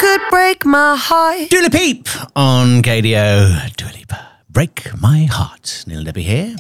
could break my heart. Dua Lipa on Gadio. Dua Lipa, Break My Heart. Neil Debbie here.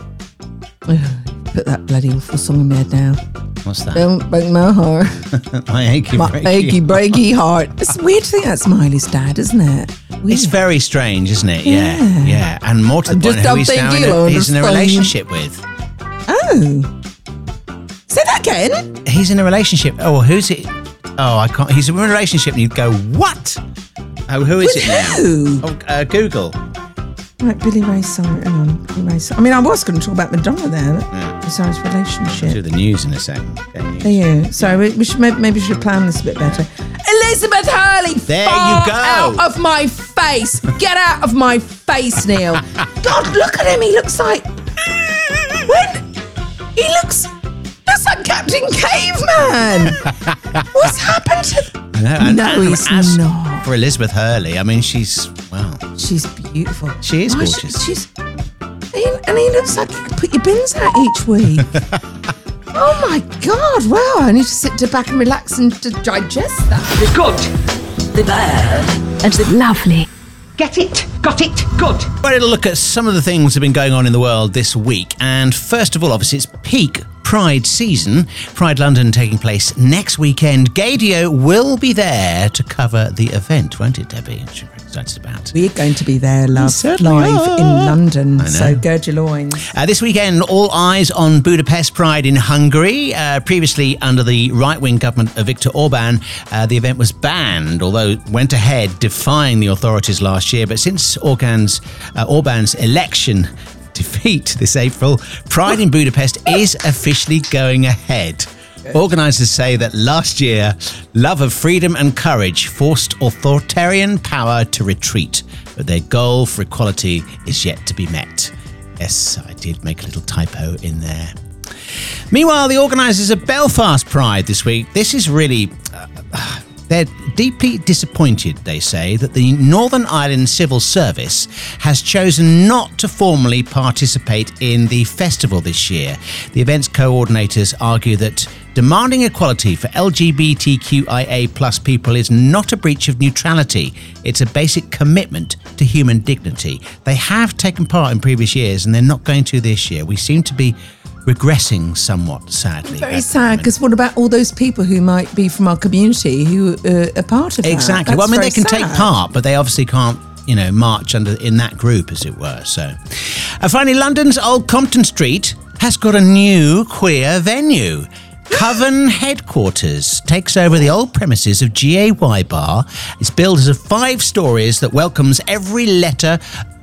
Put that bloody awful song in my head now. What's that? Don't break my heart. My achy breaky heart. It's weird to think that's Miley's dad, isn't it? Weird. It's very strange, isn't it? Yeah. And more to the point, who he's now he's in a relationship with. Oh. Say that again. He's in a relationship. Oh, who's it? Oh, I can't. He's in a relationship and you'd go, what? Oh, who is with it now? Who? Oh, Google. Right, Billy Ray Cyrus. Hang on. Billy Ray Cyrus. I mean, I was going to talk about Madonna there. Besides relationship. Do the news in a second. Yeah. Sorry, we should maybe should plan this a bit better. Elizabeth Hurley. There far you go. Out of my face. Get out of my face, Neil. God, look at him. He looks like. He looks like Captain Caveman. What's happened to? I know. No, he's not. For Elizabeth Hurley, I mean, she's beautiful. She is gorgeous. And he looks like you could put your bins out each week. Oh my God! Wow, I need to sit back and relax and to digest that. The good, the bad, and the lovely. Get it, got it, good. Ready to look at some of the things that have been going on in the world this week. And first of all, obviously, it's peak Pride season. Pride London taking place next weekend. Gadio will be there to cover the event, won't it, Debbie? Which we're excited about. We're going to be there, love, live in London. So gird your loins. This weekend, all eyes on Budapest Pride in Hungary. Previously, under the right-wing government of Viktor Orban, the event was banned, although it went ahead defying the authorities last year. But since Orban's election defeat this April, Pride in Budapest is officially going ahead. Organisers say that last year, love of freedom and courage forced authoritarian power to retreat, but their goal for equality is yet to be met. Yes, I did make a little typo in there. Meanwhile, the organisers of Belfast Pride this week, this is really... they're deeply disappointed, they say, that the Northern Ireland Civil Service has chosen not to formally participate in the festival this year. The event's coordinators argue that demanding equality for LGBTQIA plus people is not a breach of neutrality. It's a basic commitment to human dignity. They have taken part in previous years and they're not going to this year. We seem to be regressing somewhat, sadly. Very sad, because what about all those people who might be from our community who are part of that? Exactly. Well, I mean, they can take part, but they obviously can't, march in that group, as it were. So, finally, London's Old Compton Street has got a new queer venue. Coven Headquarters takes over the old premises of GAY Bar. It's billed as 5 stories that welcomes every letter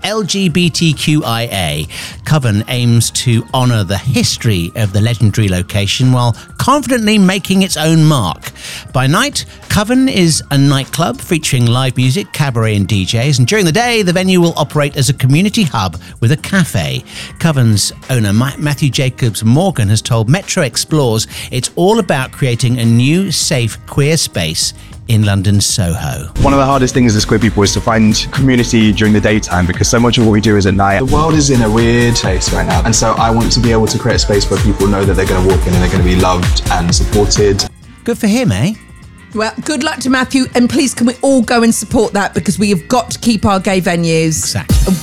LGBTQIA. Coven aims to honour the history of the legendary location while confidently making its own mark. By night, Coven is a nightclub featuring live music, cabaret and DJs, and during the day, the venue will operate as a community hub with a cafe. Coven's owner, Matthew Jacobs Morgan, has told Metro Explores it's all about creating a new, safe, queer space in London's Soho. One of the hardest things as queer people is to find community during the daytime, because so much of what we do is at night. The world is in a weird place right now, and so I want to be able to create a space where people know that they're going to walk in and they're going to be loved and supported. Good for him, eh? Well, good luck to Matthew, and please can we all go and support that, because we have got to keep our gay venues